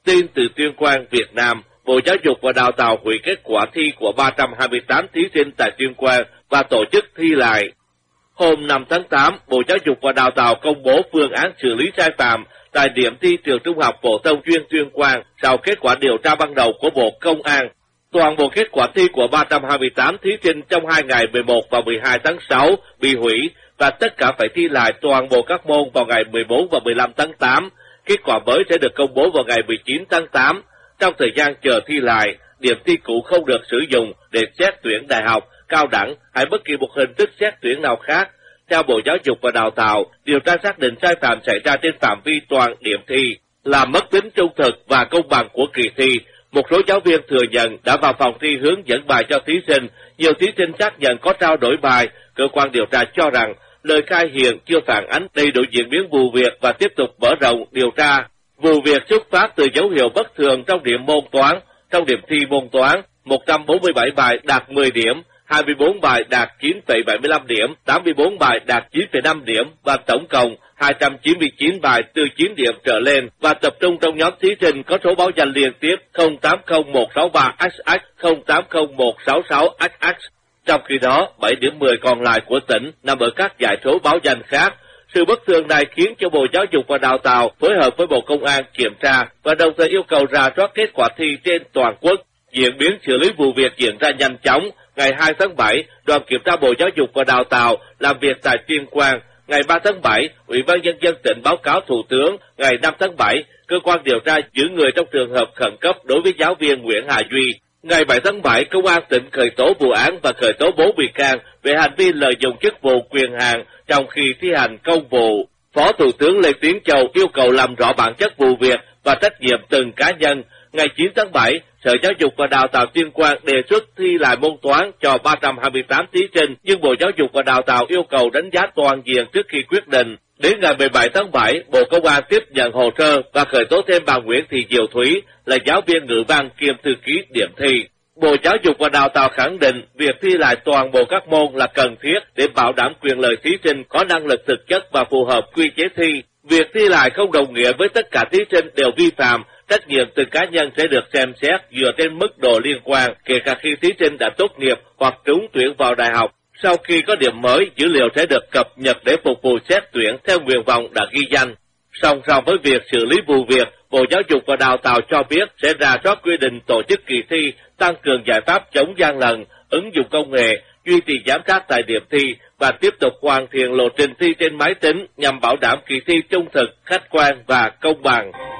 Tin từ Tuyên Quang, Việt Nam, Bộ Giáo dục và Đào tạo hủy kết quả thi của 328 thí sinh tại Tuyên Quang và tổ chức thi lại. Hôm 5 tháng 8, Bộ Giáo dục và Đào tạo công bố phương án xử lý sai phạm tại điểm thi trường Trung học phổ thông chuyên Tuyên Quang sau kết quả điều tra ban đầu của Bộ Công an. Toàn bộ kết quả thi của 328 thí sinh trong 2 ngày 11 và 12 tháng 6 bị hủy và tất cả phải thi lại toàn bộ các môn vào ngày 14 và 15 tháng 8. Kết quả mới sẽ được công bố vào ngày 19 tháng 8. Trong thời gian chờ thi lại, điểm thi cũ không được sử dụng để xét tuyển đại học, cao đẳng hay bất kỳ một hình thức xét tuyển nào khác. Theo Bộ Giáo dục và Đào tạo, điều tra xác định sai phạm xảy ra trên phạm vi toàn điểm thi, làm mất tính trung thực và công bằng của kỳ thi. Một số giáo viên thừa nhận đã vào phòng thi hướng dẫn bài cho thí sinh, nhiều thí sinh xác nhận có trao đổi bài. Cơ quan điều tra cho rằng lời khai hiện chưa phản ánh đầy đủ diễn biến vụ việc và tiếp tục mở rộng điều tra. Vụ việc xuất phát từ dấu hiệu bất thường trong điểm môn toán. Trong điểm thi môn toán, 147 bài đạt 10 điểm, 24 bài đạt 9,75 điểm, 84 bài đạt 9,5 điểm và tổng cộng 299 bài từ 9 điểm trở lên và tập trung trong nhóm thí sinh có số báo danh liên tiếp 080163XX, 080166XX. Trong khi đó, 7 điểm 10 còn lại của tỉnh nằm ở các dãy số báo danh khác. Sự bất thường này khiến cho Bộ Giáo dục và Đào tạo phối hợp với Bộ Công an kiểm tra và đồng thời yêu cầu rà soát kết quả thi trên toàn quốc. Diễn biến xử lý vụ việc diễn ra nhanh chóng. Ngày 2 tháng 7, đoàn kiểm tra Bộ Giáo dục và Đào tạo làm việc tại Tuyên Quang. Ngày 3 tháng 7, Ủy ban Nhân dân tỉnh báo cáo Thủ tướng. Ngày 5 tháng 7, cơ quan điều tra giữ người trong trường hợp khẩn cấp đối với giáo viên Nguyễn Hà Duy. Ngày 7 tháng 7, Công an tỉnh khởi tố vụ án và khởi tố 4 bị can về hành vi lợi dụng chức vụ quyền hạn trong khi thi hành công vụ. Phó Thủ tướng Lê Tiến Châu yêu cầu làm rõ bản chất vụ việc và trách nhiệm từng cá nhân. Ngày 9 tháng 7, Sở Giáo dục và Đào tạo Tuyên Quang đề xuất thi lại môn toán cho 328 thí sinh, nhưng Bộ Giáo dục và Đào tạo yêu cầu đánh giá toàn diện trước khi quyết định. Đến ngày 17 tháng 7, Bộ Công an tiếp nhận hồ sơ và khởi tố thêm bà Nguyễn Thị Diệu Thúy là giáo viên ngữ văn kiêm thư ký điểm thi. Bộ Giáo dục và Đào tạo khẳng định việc thi lại toàn bộ các môn là cần thiết để bảo đảm quyền lợi thí sinh có năng lực thực chất và phù hợp quy chế thi. Việc thi lại không đồng nghĩa với tất cả thí sinh đều vi phạm. Trách nhiệm từng cá nhân sẽ được xem xét dựa trên mức độ liên quan, kể cả khi thí sinh đã tốt nghiệp hoặc trúng tuyển vào đại học. Sau khi có điểm mới, dữ liệu sẽ được cập nhật để phục vụ xét tuyển theo nguyện vọng đã ghi danh. Song song với việc xử lý vụ việc, Bộ Giáo dục và Đào tạo cho biết sẽ rà soát quy định tổ chức kỳ thi, tăng cường giải pháp chống gian lận, ứng dụng công nghệ, duy trì giám sát tại điểm thi và tiếp tục hoàn thiện lộ trình thi trên máy tính nhằm bảo đảm kỳ thi trung thực, khách quan và công bằng.